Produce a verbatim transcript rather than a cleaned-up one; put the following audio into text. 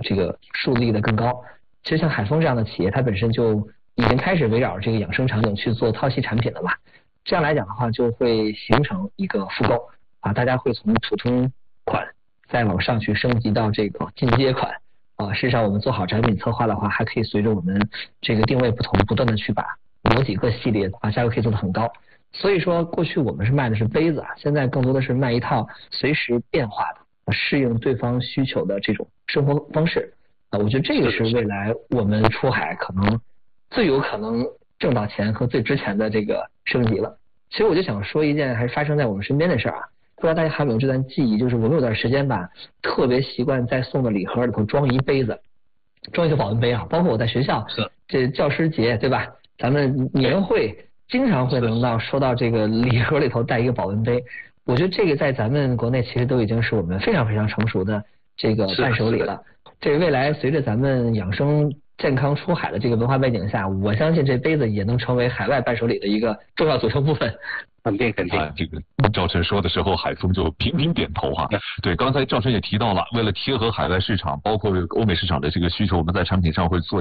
这个数字立得更高。其实像海丰这样的企业，它本身就已经开始围绕这个养生场景去做套系产品了嘛。这样来讲的话，就会形成一个复购啊，大家会从普通款再往上去升级到这个进阶款啊。事实上，我们做好产品策划的话，还可以随着我们这个定位不同，不断的去把某几个系列啊价格可以做得很高。所以说，过去我们是卖的是杯子啊，现在更多的是卖一套随时变化的、适应对方需求的这种生活方式啊。我觉得这个是未来我们出海可能最有可能挣到钱和最值钱的这个升级了。其实我就想说一件还是发生在我们身边的事儿啊，不知道大家还有没有这段记忆，就是我们有段时间吧，特别习惯在送的礼盒里头装一杯子，装一个保温杯啊，包括我在学校这教师节对吧，咱们年会经常会能到收到这个礼盒里头带一个保温杯。我觉得这个在咱们国内其实都已经是我们非常非常成熟的这个伴手礼了。这个未来随着咱们养生健康出海的这个文化背景下，我相信这杯子也能成为海外伴手礼的一个重要组成部分。 肯定肯定、 啊，这个赵晨说的时候，海丰就频频点头哈、啊。对，刚才赵晨也提到了，为了贴合海外市场，包括欧美市场的这个需求，我们在产品上会做